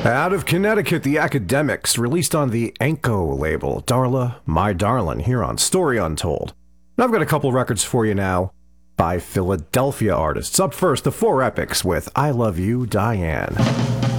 Out of Connecticut, the Academics, released on the Anko label, Darla, My Darlin', here on Story Untold. And I've got a couple records for you now by Philadelphia artists. Up first, the Four Epics with I Love You, Diane.